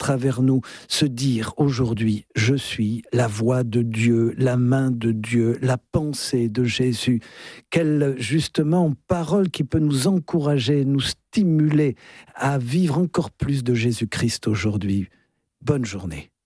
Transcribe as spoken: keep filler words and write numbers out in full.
travers nous, se dire aujourd'hui, je suis la voix de Dieu, la main de Dieu, la pensée de Jésus. Quelle, justement, parole qui peut nous encourager, nous stimuler à vivre encore plus de Jésus-Christ aujourd'hui. Bonne journée.